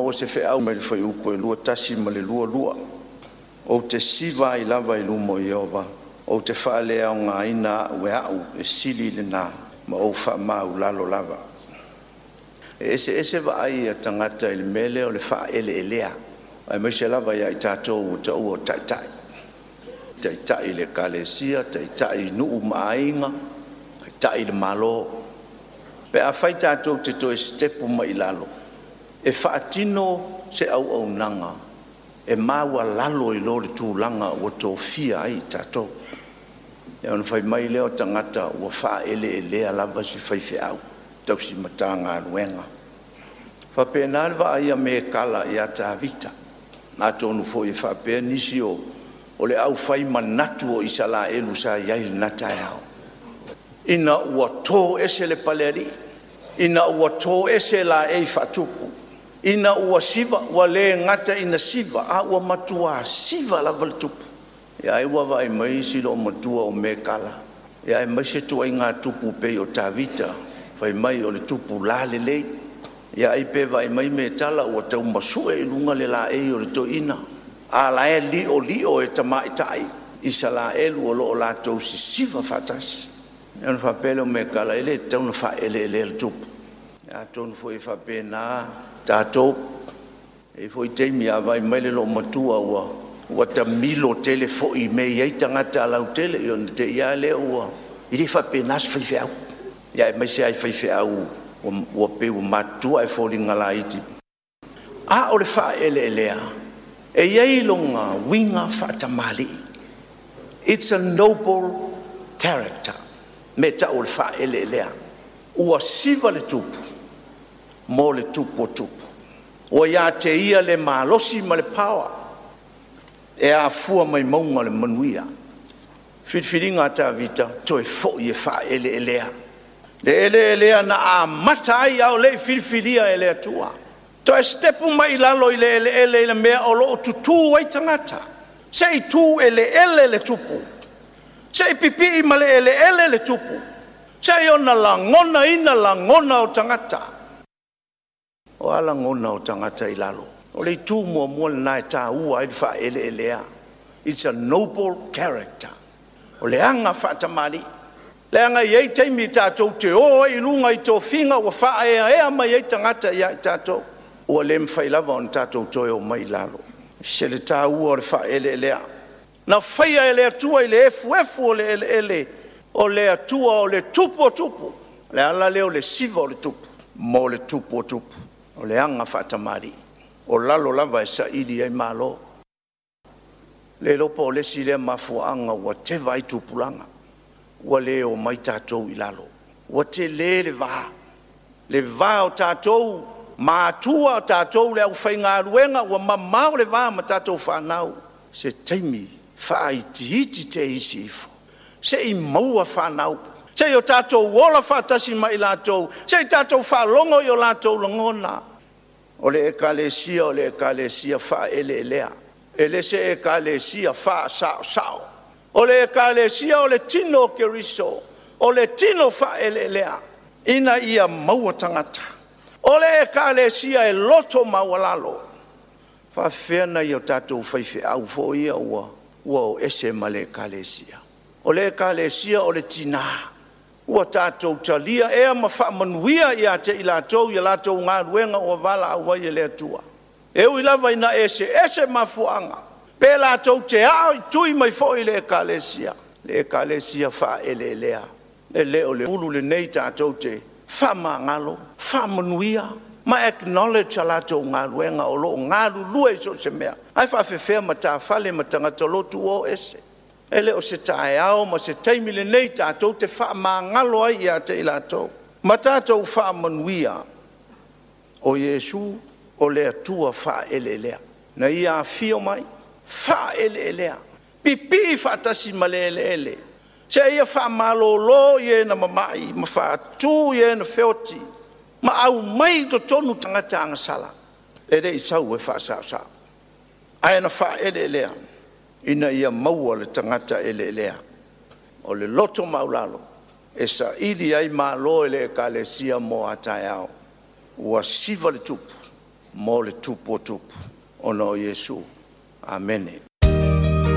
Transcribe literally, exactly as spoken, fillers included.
o se fe au me le foi uko e lua tasi ma le lua lua. O te siva i lava i lumo i ova. O te whaale au ngā ina ue au e sili le nā ma o wha mau lalo lava. E ese ese wa ai a tangata i le mele o le wha ele elea. Ai mai se lava ia i tātou o ta ua tai tai. Tai tai le kalesia, tai tai nuu maainga, tai tai le malo. Pe a whai tātou te toi stepu mai lalo. E whaatino se au au nanga. E maua lalo i lori tūlanga o tō fia ai tātou. E ona whai mai leo tangata ua wha ele elea lava si whai whi au. Tau si matanga ruenga. Whapena lewa aia me kala i a tā vita. Nā tōnu fo i whapea nisi o o le au whai manatu o isala elu sa iai le natai au. Ina ua tō ese le paleri. Ina ua tō ese la ei whatuku. Ina ua siva ua le ngata ina siva. A ua matua siva la valtupu. Ia e ua vai mai silo matua o me kala. Ia e mai se tua i ngā tupu pe o tā vita. Whai mai o le tupu la le lei. Ia e pe vai mai me tala ua tau masue i lunga le la ei o le to ina. A la e li o li o e tamai tai. Isa la elu o lo o la tau si siva fatasi. Ia na whapele o me kala ele tau na wha ele ele le tupu. Ia tonu fo i whapena tātou. E fo i teimi a vai mai le lo matua ua. Ua ta milo tele fo i me iei tangata lau tele. Ia na te ia le ua. I le whapena si whaiwhi au. Ia e mai se ai whaiwhi au. Ua pe ua matua e fo li ngala iti. A o le wha ele elea. E iei longa winga whatamali. It's a noble character. Me ta o le wha ele elea. Ua siva le tupu. Mo le tupu o tupu. Ua ia te ia le malosi ma le power. E a fua mai maunga le manuia. Whitwhiringa ta vita. Toi fo i e wha ele elea. Le ele elea na a mata ai au le whitwhiria elea tua. To e stepu mai lalo i le ele ele le mea o loo tutu wai tangata. Se i tu ele ele le tupu. Se i pipi i ma le ele ele le tupu. Se i ona la ngona ina la ngona o tangata. O ala ngona o tangata i lalo. O le tu mua mua le nai ta ua i wha ele elea. It's a noble character. O le anga wha tamari. Le anga iei teimi tātou te o i lunga i tō whinga wa wha ea ea mai i tangata i tātou. Ua le mwhai lava on tātou toi o mai lalo. Se le tā ua o le wha ele elea. Na whaia ele atua i le efu efu o le ele ele. O le atua o le tupu o tupu. Le ala leo le siva o le tupu. Mo le tupu o tupu. O le anga whatamari. O lalo lava e sa ili ai malo. Le lopo o le si le mafuanga ua te vai tupulanga. Ua le o mai tātou i lalo. Ua te le le vā. Le vā o tātou. Ma tua tātou le au whai ngā ruenga ua mamau le wā ma tātou whanau. Se teimi whai tihiti te isi ifo. Se i maua whanau. Se i o tātou wola whatasi mai lātou. Se i tātou whalongo i o lātou langona. O le ekalesia o le ekalesia wha ele elea. Ele se ekalesia wha sao sao. O le ekalesia o le tino keriso. O le tino wha ele elea. Ina ia maua tangata. Ole e kalesia e loto mawalalo. Fa fena i o tātou whaiwhi au fo ia ua. Ua o ese ma le kalesia. Ole e kalesia o le tina. Ua tātou talia ea ma wha manuia i a te i lātou i a lātou ngā ruenga o wala au wai e le atua. E ui lava ina ese, ese mafuanga. Pe lātou te ao i tui mai fo i le kalesia. Le kalesia wha ele lea. E leo le ulu le nei tātou te. Wha ngalo, wha manuia, ma acknowledge a lātou ngā ruenga o lo ngā lulua i so se mea. Ai wha whewhea ma tā whale ma tangata lotu o ese. Ele o se tae ao ma se teimi le nei tātou te wha ngalo ai i a te i lātou. Ma tātou wha manuia o Yesu o le atua wha ele elea. Na ia fio mai, wha ele elea. Pipi wha tasi ma le ele ele. Se ia wha malolo ie na mamai, ma wha tu ie na whioti, ma au mai to tonu tangata anga sala. E rei sau e wha sao sao. Aia na wha ele elea, ina ia maua le tangata ele elea. O le loto maulalo, e sa ili ai malo ele e kalesia mo atai au. Ua siva le tupu, mo le tupu o tupu. Ono o Iesu. Amene.